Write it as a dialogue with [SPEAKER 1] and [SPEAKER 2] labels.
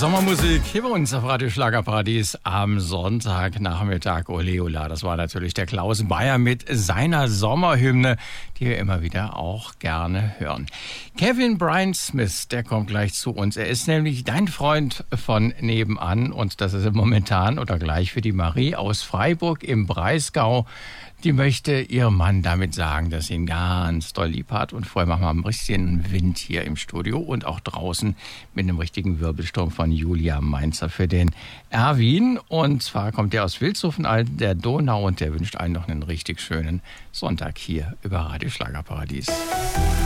[SPEAKER 1] Sommermusik hier bei uns auf Radio Schlagerparadies am Sonntagnachmittag. Ole Ola, das war natürlich der Klaus Bayer mit seiner Sommerhymne, die wir immer wieder auch gerne hören. Kevin Brian Smith, der kommt gleich zu uns. Er ist nämlich dein Freund von nebenan und das ist momentan oder gleich für die Marie aus Freiburg im Breisgau. Die möchte ihrem Mann damit sagen, dass sie ihn ganz doll lieb hat. Und vorher machen wir ein bisschen Wind hier im Studio und auch draußen mit einem richtigen Wirbelsturm von Julia Mainzer für den Erwin. Und zwar kommt er aus Vilshofen an der Donau und der wünscht einen noch einen richtig schönen Sonntag hier über Radio Schlagerparadies.